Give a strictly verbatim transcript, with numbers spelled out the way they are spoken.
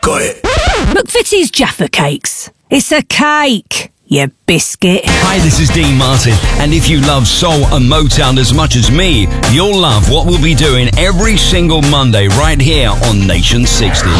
Got it. McVitie's Jaffa Cakes. It's a cake, you biscuit. Hi, this is Dean Martin, and if you love soul and Motown as much as me, you'll love what we'll be doing every single Monday right here on Nation sixty.